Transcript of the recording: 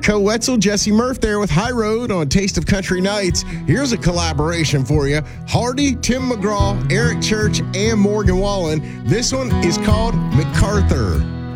Co Wetzel, Jesse Murph there with High Road on Taste of Country Nights. Here's a collaboration for you. Hardy, Tim McGraw, Eric Church, and Morgan Wallen. This one is called MacArthur.